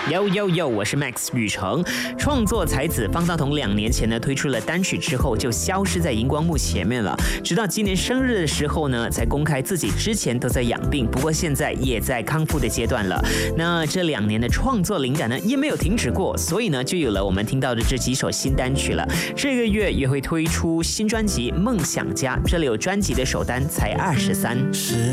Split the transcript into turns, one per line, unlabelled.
Yo，我是 Max 宇成。创作才子方大同2年前呢推出了单曲之后就消失在荧光幕前面了，直到今年生日的时候呢才公开自己之前都在养病，不过现在也在康复的阶段了。那这2年的创作灵感呢也没有停止过，所以呢就有了我们听到的这几首新单曲了。这个月也会推出新专辑《梦想家》，这里有专辑的首单才23。